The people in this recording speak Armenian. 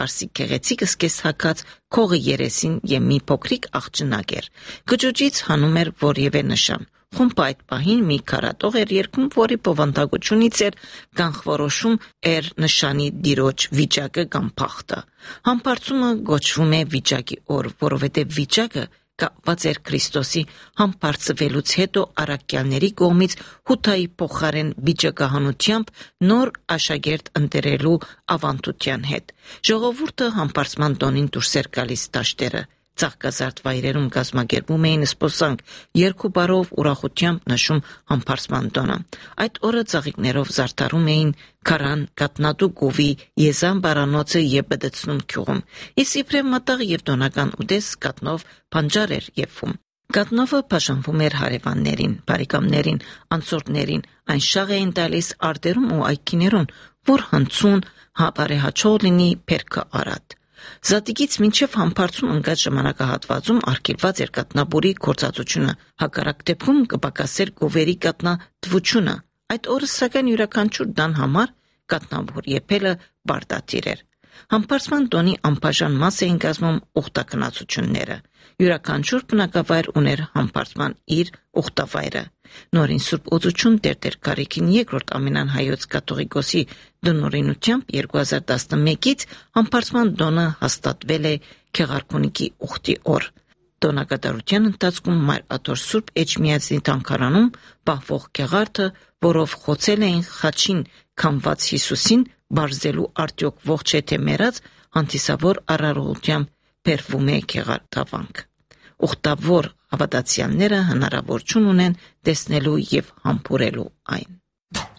արսիկ գեղեցիկ սկես հագած քողի երեսին եւ մի փոքրիկ աղջնակ էր։ Գջոջից հանում էր որևէ նշան։ Խումբը այդ պահին մի քարատող էր երգում, որի բովանդակությունից էր կանխորոշում էր նշանի դիրոջ վիճակը կամ փախտը։ Համբարձումը գոչվում է վիճակի օր, որովհետև վիճակը կապված էր Քրիստոսի համբարձվելուց հետո առաքյալների կողմից հութայի փոխարեն վիճակահանությամբ նոր աշակերտ ընտրելու ավանդության հետ։ Ժողովուրդը համբարձման տոնին դուրս էր գալիս դաշտերը։ Ծաղկազարդ վայրերում կազմակերպում էին սպոսանք, երգուբարով ուրախությամբ նշում համբարձման տոնը։ Այդ օրը ծաղիկներով զարդարում էին քարան, կատնատու գովի, եզան բարանոցը եւ բդցնում գյուղում։ Իսկ իբրև մատաղ եւ տոնական ուտես կատնով բանջար էր եփվում։ Կատնովը բաժանվում էր հարևաններին, բարեկամներին, անցորդներին, այն շաղ էին տալիս արտերում ու այգիներուն, որ հնցուն բարեհաճող լինի բերքը արատ։ Զատիկից մինչև համբարձում ընկած ժամանակահատվածում արգելված էր կատնաբուրի գործածությունը, հակառակ դեպքում կպակասեր գովերի կատնատվությունը։ Այդ օրը սակայն յուրաքանչյուր տան համար կատնաբուր եփելը բարդատիր էր։ Համբարձման տոնի անբաժան մաս էին կազմում ուխտակնացությունները։ Յուրաքանչյուր բնակավայր ուներ համբարձման իր ուխտավայրը։ Նորին Սուրբ Օծություն Տեր Գարիգին II ամենան հայոց կաթողիկոսի դնորինությամբ 2011-ից համբարձման տոնը հաստատվել է Քեղարքունիքի ուխտի օր։ Տոնակատարության ընթացքում Մայր Աթոր Սուրբ Էջմիածնի տանկարանում պահվող քեղարդը, որով խոցել էին խաչին քամված Հիսուսին, բարձելու արդյոք ողջ է թե մեռած, հանդիսավոր արարողությամբ բերվում է քեղարդավանք։ Ուխտավոր հավատացյալները հնարավորություն ունեն տեսնելու եւ համբուրելու այն։